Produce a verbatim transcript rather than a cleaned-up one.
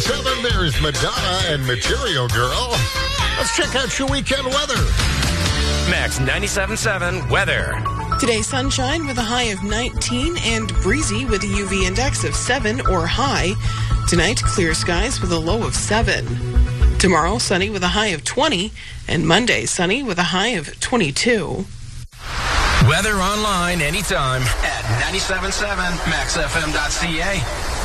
seven, there's Madonna and Material Girl. Let's check out your weekend weather. Max ninety-seven point seven weather. Today, sunshine with a high of nineteen and breezy with a U V index of seven or high. Tonight, clear skies with a low of seven. Tomorrow, sunny with a high of twenty. And Monday, sunny with a high of twenty-two. Weather online anytime at ninety-seven point seven max f m dot c a.